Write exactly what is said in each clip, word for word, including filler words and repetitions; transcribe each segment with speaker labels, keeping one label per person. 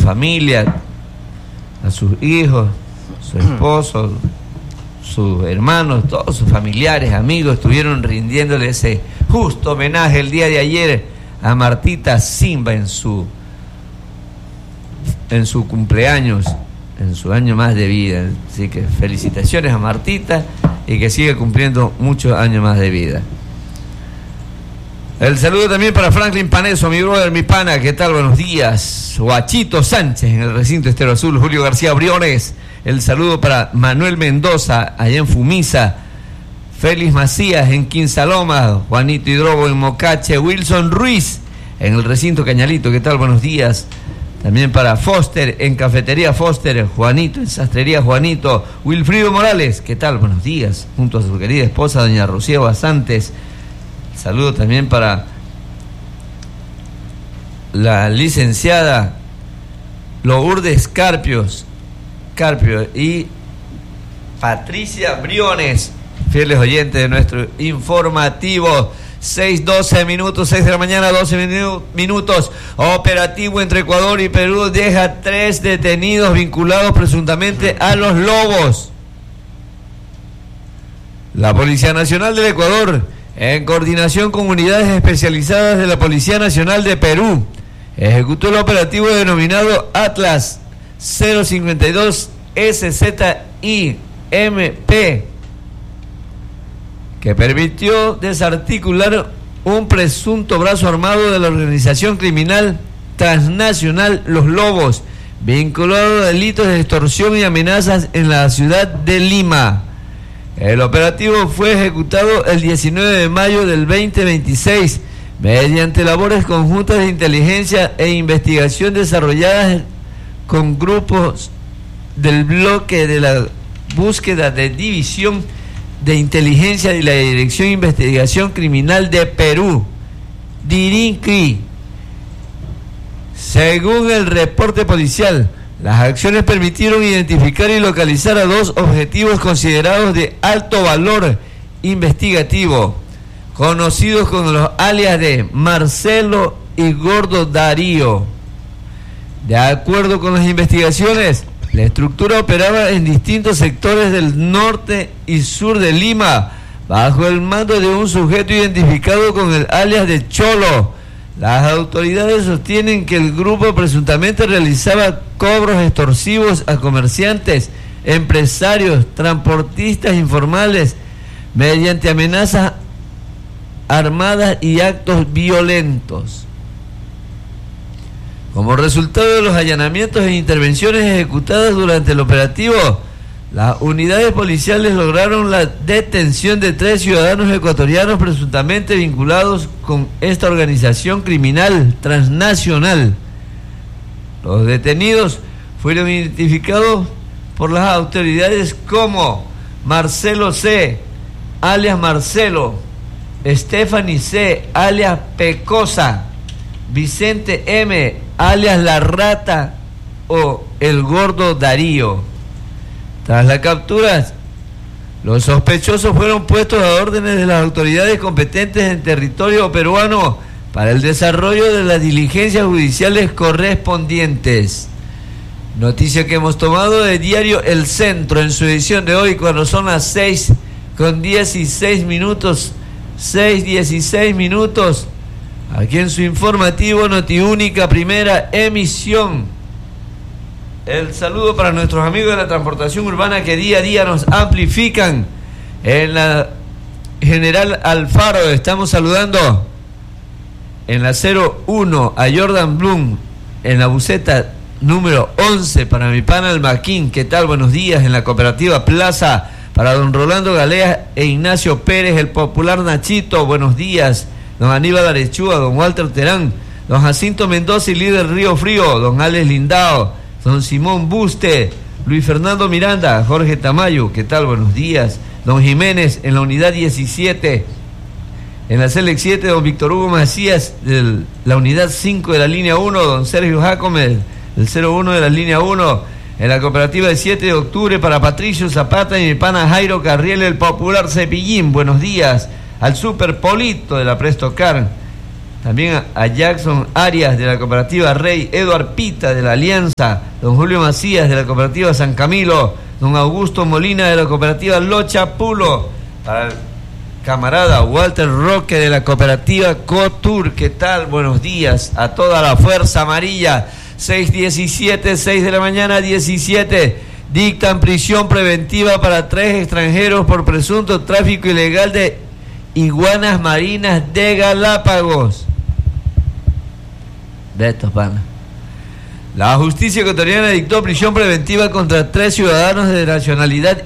Speaker 1: familia, a sus hijos, su esposo, sus hermanos, todos sus familiares, amigos, estuvieron rindiéndole ese justo homenaje el día de ayer a Martita Simba en su en su cumpleaños, en su año más de vida. Así que felicitaciones a Martita y que siga cumpliendo muchos años más de vida. El saludo también para Franklin Paneso, mi brother, mi pana, ¿qué tal? Buenos días. Guachito Sánchez en el recinto Estero Azul, Julio García Briones. El saludo para Manuel Mendoza allá en Fumisa, Félix Macías en Quinsaloma, Juanito Hidrobo en Mocache, Wilson Ruiz en el recinto Cañalito, ¿qué tal? Buenos días. También para Foster en Cafetería Foster, Juanito en Sastrería Juanito, Wilfrido Morales, ¿qué tal? Buenos días. Junto a su querida esposa, doña Rocío Basantes. Saludo también para la licenciada Lourdes Carpios, Carpio y Patricia Briones, fieles oyentes de nuestro informativo. seis doce minutos, seis de la mañana, doce minutos. Operativo entre Ecuador y Perú deja tres detenidos vinculados presuntamente a los lobos. La Policía Nacional del Ecuador, en coordinación con unidades especializadas de la Policía Nacional de Perú, ejecutó el operativo denominado Atlas cero cincuenta y dos S Z I M P, que permitió desarticular un presunto brazo armado de la organización criminal transnacional Los Lobos, vinculado a delitos de extorsión y amenazas en la ciudad de Lima. El operativo fue ejecutado el diecinueve de mayo del veinte veintiséis mediante labores conjuntas de inteligencia e investigación desarrolladas con grupos del bloque de la búsqueda de división de inteligencia de la Dirección de Investigación Criminal de Perú, DIRINCRI. Según el reporte policial, las acciones permitieron identificar y localizar a dos objetivos considerados de alto valor investigativo, conocidos con los alias de Marcelo y Gordo Darío. De acuerdo con las investigaciones, la estructura operaba en distintos sectores del norte y sur de Lima, bajo el mando de un sujeto identificado con el alias de Cholo. Las autoridades sostienen que el grupo presuntamente realizaba cobros extorsivos a comerciantes, empresarios, transportistas informales, mediante amenazas armadas y actos violentos. Como resultado de los allanamientos e intervenciones ejecutadas durante el operativo, las unidades policiales lograron la detención de tres ciudadanos ecuatorianos presuntamente vinculados con esta organización criminal transnacional. Los detenidos fueron identificados por las autoridades como Marcelo C., alias Marcelo, Stephanie C., alias Pecosa, Vicente M., alias La Rata o El Gordo Darío. Tras la captura, los sospechosos fueron puestos a órdenes de las autoridades competentes en territorio peruano para el desarrollo de las diligencias judiciales correspondientes. Noticia que hemos tomado de diario El Centro en su edición de hoy, cuando son las seis con dieciséis minutos, seis dieciséis minutos, aquí en su informativo Notiúnica, primera emisión. El saludo para nuestros amigos de la transportación urbana que día a día nos amplifican. En la General Alfaro estamos saludando en la cero uno a Jordan Bloom, en la buseta número once para mi pana el Maquín, ¿qué tal? Buenos días. En la Cooperativa Plaza para don Rolando Galea e Ignacio Pérez, el popular Nachito, buenos días. Don Aníbal Arechúa, don Walter Terán, don Jacinto Mendoza y líder Río Frío, don Alex Lindao, don Simón Buste, Luis Fernando Miranda, Jorge Tamayo, ¿qué tal? Buenos días. Don Jiménez en la unidad diecisiete, en la Select siete, don Víctor Hugo Macías de la unidad cinco de la línea uno, don Sergio Jacome, el cero uno de la línea uno, en la cooperativa del siete de octubre para Patricio Zapata y mi pana Jairo Carriel, el popular Cepillín, buenos días. Al Super Polito de la Prestocar, también a, a Jackson Arias de la cooperativa Rey, Eduard Pita de la Alianza, don Julio Macías de la cooperativa San Camilo, don Augusto Molina de la cooperativa Locha Pulo, para el camarada Walter Roque de la cooperativa Cotur. ¿Qué tal? Buenos días a toda la fuerza amarilla. seis diecisiete, seis de la mañana, diecisiete. Dictan prisión preventiva para tres extranjeros por presunto tráfico ilegal de iguanas marinas de Galápagos. De estos panas. La justicia ecuatoriana dictó prisión preventiva contra tres ciudadanos de nacionalidad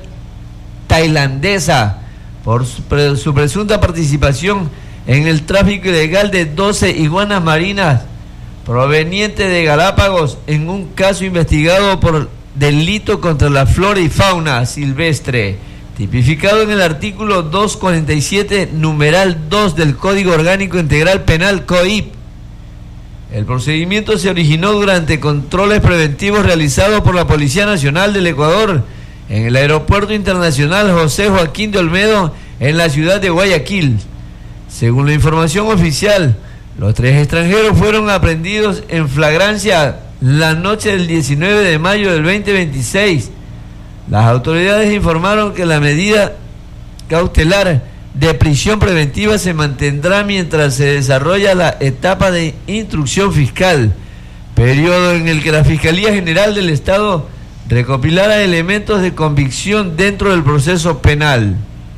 Speaker 1: tailandesa por su, pre, su presunta participación en el tráfico ilegal de doce iguanas marinas provenientes de Galápagos en un caso investigado por delito contra la flora y fauna silvestre, tipificado en el artículo doscientos cuarenta y siete, numeral dos del Código Orgánico Integral Penal, C O I P. El procedimiento se originó durante controles preventivos realizados por la Policía Nacional del Ecuador en el Aeropuerto Internacional José Joaquín de Olmedo, en la ciudad de Guayaquil. Según la información oficial, los tres extranjeros fueron aprehendidos en flagrancia la noche del diecinueve de mayo del veinte veintiséis. Las autoridades informaron que la medida cautelar de prisión preventiva se mantendrá mientras se desarrolla la etapa de instrucción fiscal, periodo en el que la Fiscalía General del Estado recopilará elementos de convicción dentro del proceso penal.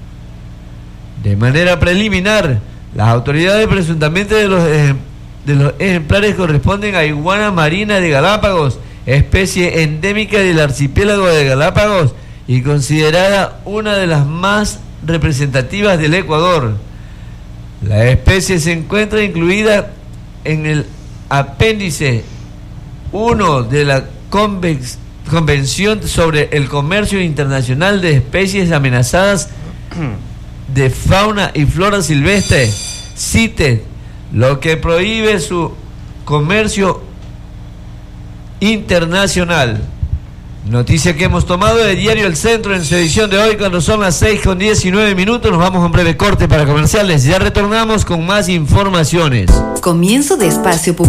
Speaker 1: De manera preliminar, las autoridades presuntamente de los, de los ejemplares corresponden a iguana marina de Galápagos, especie endémica del archipiélago de Galápagos y considerada una de las más representativas del Ecuador. La especie se encuentra incluida en el apéndice uno de la Convex, Convención sobre el Comercio Internacional de Especies Amenazadas de Fauna y Flora Silvestre, CITES, lo que prohíbe su comercio internacional. Noticia que hemos tomado de Diario El Centro en su edición de hoy, cuando son las seis con diecinueve minutos. Nos vamos a un breve corte para comerciales. Ya retornamos con más informaciones.
Speaker 2: Comienzo de espacio publicitario.